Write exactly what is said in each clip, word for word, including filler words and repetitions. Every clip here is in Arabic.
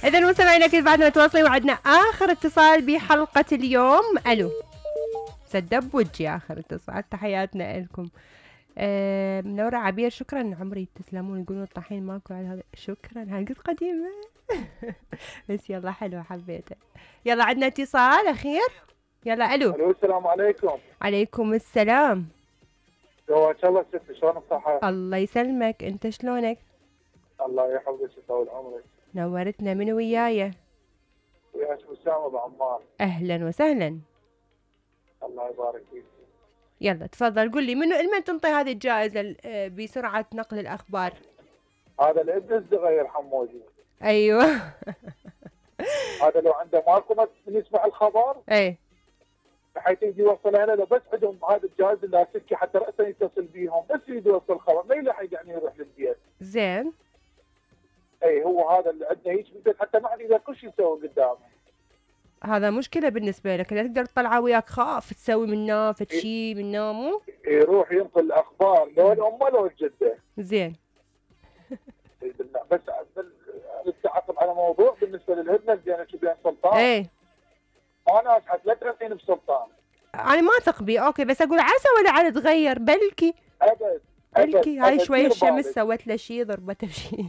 إذا مستمعينا أكيد بعد ما تواصلين وعدنا آخر اتصال بحلقة اليوم. ألو سدب وجهي آخر اتصال. تحياتنا لكم. آه منورة عبير شكرا عمري تسلمون. يقولون الطحين ماكو على هذا. شكرا هالقد قديمة بس يلا حلوة حبيته. يلا عندنا اتصال أخير. يلا ألو. ألو السلام عليكم. عليكم السلام. جواك الله ست شلونك صحة؟ الله يسلمك أنت شلونك؟ الله يحفظك ويطول عمرك. نورتنا. من وياي؟ وياك أسامة أبو عمار. أهلا وسهلا. الله يبارك فيك. يلا تفضل قل لي منو لمن تنطي هذه الجائزة بسرعة نقل الأخبار؟ هذا الابن الصغير حمودي. أيوه هذا لو عنده ماكو من يسمع الخبر اي بحيث يجي يوصل هنا لو بس عندهم هذا الجهاز اللاسلكي حتى رأسا يتصل بيهم بس يجي يوصل الخبر ما يلحق يعني يروح للبيت. زين. اي هو هذا اللي عندنا هيك بالبيت حتى ما عندي كل شيء يسوي قدامه. هذا مشكلة بالنسبة لك لا تقدر تطلعه وياك خاف تسوي منه فد شيء منه مو؟ يروح ينقل الأخبار لو الأم لو الجدة. زين. بس نتعاقب على موضوع بالنسبة للهدنة اللي شو بين سلطان. ايه أنا أشحت لا تغثين بسلطان. أنا ما أثق بيه أوكي بس أقول عسى ولا على تغير بلكي. أبد. بلكي هاي شوية الشمس سوت له شيء ضربته بشيء.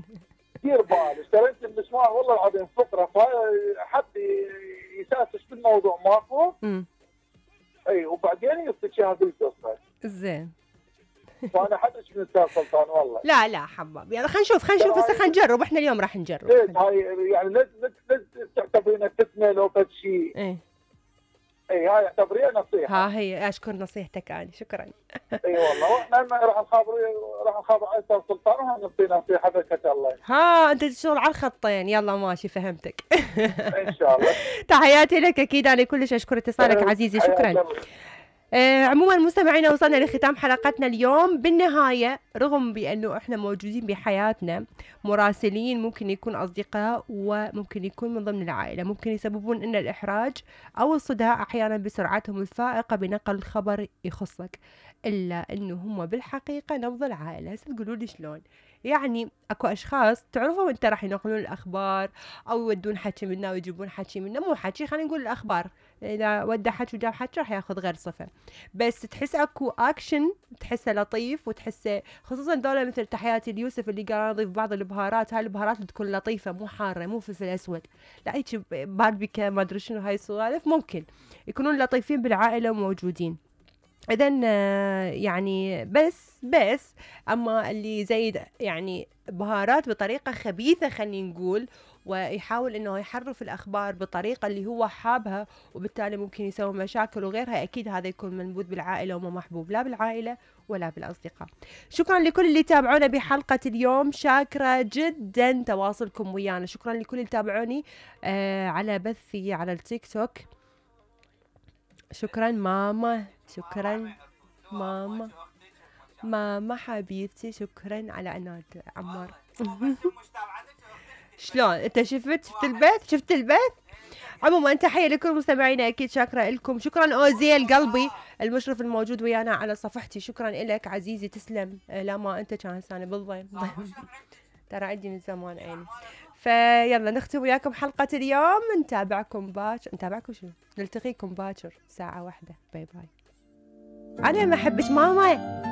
دير بالك اشتريت المسمار والله العظيم فقرة فحد يساسس بالموضوع ماكو. امم اي وبعدين يفتش اياها بالقصة. زين. فأنا حدش من أستاذ سلطان والله. لا لا حباب يلا خلينا نشوف خلينا نشوف هسه خلينا نجرب احنا اليوم راح نجرب. ليش هاي يعني لا لا تعتبرينها فتنة لو فد شيء. ايه اي هاي اعتبريها نصيحة. ها هي اشكر نصيحتك انا شكرا. اي والله واحنا راح نخابر راح نخابر على استاذ سلطان ونعطي نصيحة بركة الله. ها انت تشتغل على الخطين يلا ماشي فهمتك. ان شاء الله. تحياتي لك اكيد انا كلش اشكر اتصالك عزيزي شكرا. آه عموما مستمعينا وصلنا لختام حلقتنا اليوم. بالنهاية رغم بأنه احنا موجودين بحياتنا مراسلين ممكن يكون أصدقاء وممكن يكون من ضمن العائلة ممكن يسببون لنا الإحراج أو الصداع أحيانا بسرعتهم الفائقة بنقل الخبر يخصك إلا أنه هم بالحقيقة نبض العائلة. هسه تقولوا لي شلون؟ يعني اكو اشخاص تعرفهم انت راح ينقلون الاخبار او يودون حكي منا ويجيبون حكي منا مو حكي خلينا نقول الاخبار اذا ودى حكي وجاب حكي راح ياخذ غير صفه بس تحس اكو اكشن تحسه لطيف وتحسه خصوصا دولة مثل تحياتي اليوسف اللي قال نضيف بعض البهارات. هاي البهارات تكون لطيفه مو حاره مو فلفل اسود لا هيك باربيكا ما ادري شنو هاي السوالف ممكن يكونون لطيفين بالعائله وموجودين. إذن يعني بس بس أما اللي زيد يعني بهارات بطريقة خبيثة خلينا نقول ويحاول إنه يحرف الأخبار بطريقة اللي هو حابها وبالتالي ممكن يسوي مشاكل وغيرها أكيد هذا يكون منبوذ بالعائلة وما محبوب لا بالعائلة ولا بالأصدقاء. شكرا لكل اللي تابعونا بحلقة اليوم شاكرة جدا تواصلكم ويانا. شكرا لكل اللي تابعوني آه على بثي على التيك توك. شكرا ماما شكرا ماما ماما حبيبتي شكرا على عناد عمار. شلون انت شفت شفت البث شفت البث. عموما تحية لكل مستمعينا اكيد شاكرة لكم. شكرا اوزيل قلبي المشرف الموجود ويانا على صفحتي شكرا لك عزيزي تسلم. لا ما انت كان هسه بالضيم ترى عندي من زمان عيني. فيلا نختم وياكم حلقة اليوم نتابعكم باكر نتابعكم شنو نلتقيكم باكر ساعة واحدة. باي باي. أنا ما أحبش ماما.